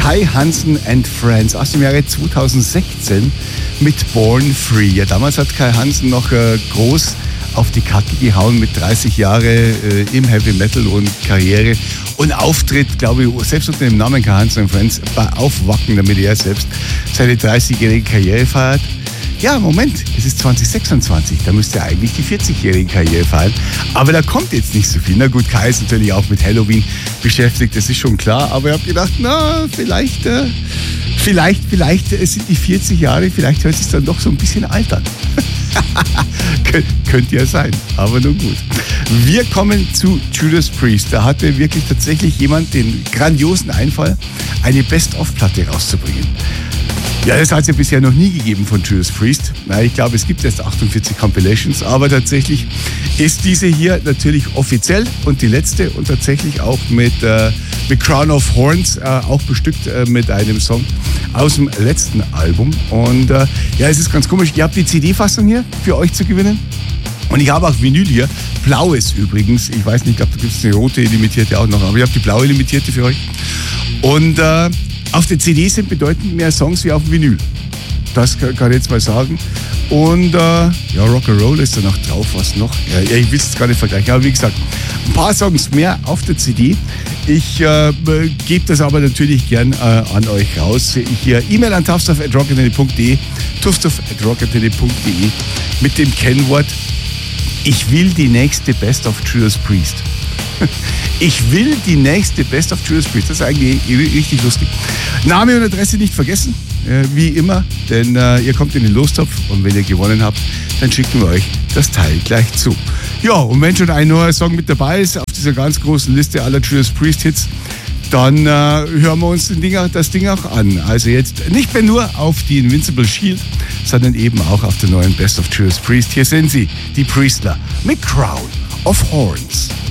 Kai Hansen and Friends aus dem Jahre 2016 mit Born Free. Ja, damals hat Kai Hansen noch groß auf die Kacke gehauen mit 30 Jahre im Heavy Metal und Karriere und Auftritt, glaube ich, selbst unter dem Namen Kai Hansen and Friends aufwacken, damit er selbst seine 30-jährige Karriere feiert. Ja, Moment, es ist 2026, da müsste er eigentlich die 40-jährige Karriere feiern. Aber da kommt jetzt nicht so viel. Na gut, Kai ist natürlich auch mit Halloween beschäftigt, das ist schon klar. Aber ich habe gedacht, na, vielleicht sind die 40 Jahre, vielleicht hört es dann doch so ein bisschen alt an. Könnte ja sein, aber nun gut. Wir kommen zu Judas Priest. Da hatte wirklich tatsächlich jemand den grandiosen Einfall, eine Best-of-Platte rauszubringen. Ja, das hat es ja bisher noch nie gegeben von Judas Priest. Na, ich glaube, es gibt erst 48 Compilations, aber tatsächlich ist diese hier natürlich offiziell und die letzte und tatsächlich auch mit Crown of Horns, auch bestückt mit einem Song aus dem letzten Album. Und ja, es ist ganz komisch. Ihr habt die CD-Fassung hier für euch zu gewinnen. Und ich habe auch Vinyl hier, blaues übrigens. Ich weiß nicht, ich glaube, da gibt es eine rote limitierte auch noch, aber ich habe die blaue limitierte für euch. Und auf der CD sind bedeutend mehr Songs wie auf dem Vinyl. Das kann ich jetzt mal sagen. Und ja, Rock'n'Roll ist da noch drauf, was noch? Ja, ich will es gar nicht vergleichen. Aber wie gesagt, ein paar Songs mehr auf der CD. Ich gebe das aber natürlich gern an euch raus. Hier E-Mail an tufstuff@rockantenne.de, tufstuff@rockantenne.de mit dem Kennwort: Ich will die nächste Best of Judas Priest. Ich will die nächste Best of Judas Priest. Das ist eigentlich richtig lustig. Name und Adresse nicht vergessen, wie immer, denn ihr kommt in den Lostopf und wenn ihr gewonnen habt, dann schicken wir euch das Teil gleich zu. Ja, und wenn schon ein neuer Song mit dabei ist auf dieser ganz großen Liste aller Judas Priest Hits, dann hören wir uns das Ding auch an. Also jetzt nicht mehr nur auf die Invincible Shield, sondern eben auch auf der neuen Best of Judas Priest. Hier sind sie, die Priestler mit Crown of Horns.